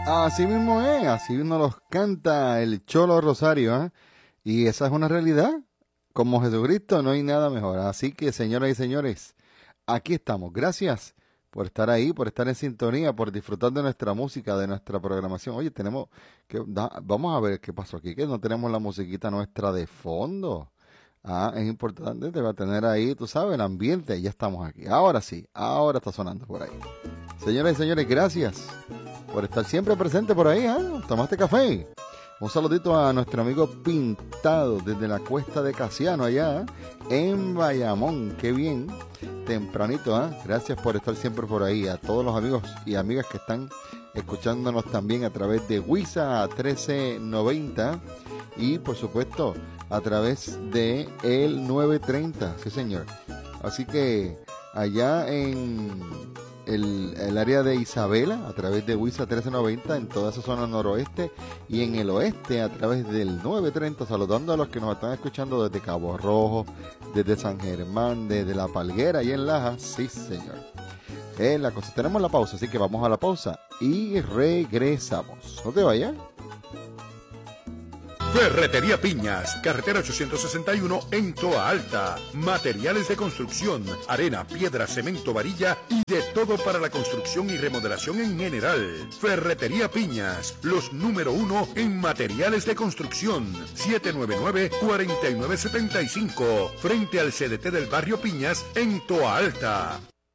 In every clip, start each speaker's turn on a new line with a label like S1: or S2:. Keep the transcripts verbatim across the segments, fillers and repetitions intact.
S1: Así mismo es, así nos los canta el Cholo Rosario, ¿eh? Y esa es una realidad. Como Jesucristo no hay nada mejor. Así que, señoras y señores, aquí estamos. Gracias por estar ahí, por estar en sintonía, por disfrutar de nuestra música, de nuestra programación. Oye, tenemos que da- vamos a ver qué pasó aquí, que no tenemos la musiquita nuestra de fondo. Ah, es importante, te va a tener ahí, tú sabes, el ambiente. Ya estamos aquí. Ahora sí, ahora está sonando por ahí. Señoras y señores, gracias por estar siempre presente por ahí, ¿eh? Tomaste café. Un saludito a nuestro amigo Pintado desde la cuesta de Casiano allá, ¿eh? En Bayamón. Qué bien, tempranito, ¿eh? Gracias por estar siempre por ahí. A todos los amigos y amigas que están escuchándonos también a través de Wisa trece noventa y por supuesto a través de el nueve treinta, sí señor. Así que allá en el, el área de Isabela, a través de Wisa trece noventa, en toda esa zona noroeste, y en el oeste a través del nueve treinta, saludando a los que nos están escuchando desde Cabo Rojo, desde San Germán, desde La Palguera y en Laja, sí señor. Eh, la cosa, tenemos la pausa, así que vamos a la pausa y regresamos. No te vayas.
S2: Ferretería Piñas, carretera ochocientos sesenta y uno en Toa Alta. Materiales de construcción, arena, piedra, cemento, varilla y de todo para la construcción y remodelación en general. Ferretería Piñas, los número uno en materiales de construcción. siete nueve nueve, cuatro nueve siete cinco, frente al C D T del barrio Piñas en Toa Alta.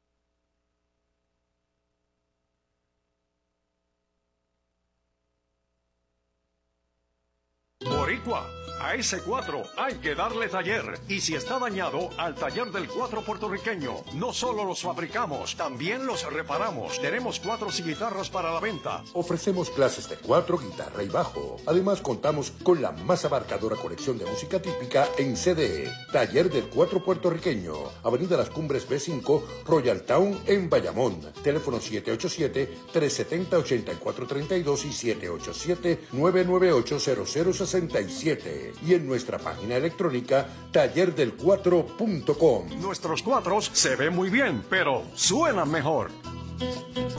S3: Boricua, a ese cuatro hay que darle taller. Y si está dañado, al taller del cuatro puertorriqueño. No solo los fabricamos, también los reparamos. Tenemos cuatros y guitarras para la venta.
S4: Ofrecemos clases de cuatro, guitarra y bajo. Además, contamos con la más abarcadora colección de música típica en C D. Taller del cuatro puertorriqueño. Avenida Las Cumbres B cinco, Royal Town en Bayamón. Teléfono siete ocho siete, tres siete cero, ocho cuatro tres dos y siete ocho siete, nueve nueve ocho, cero cero seis siete. Y en nuestra página electrónica taller del cuatro punto com.
S3: Nuestros cuatros se ven muy bien, pero suenan mejor.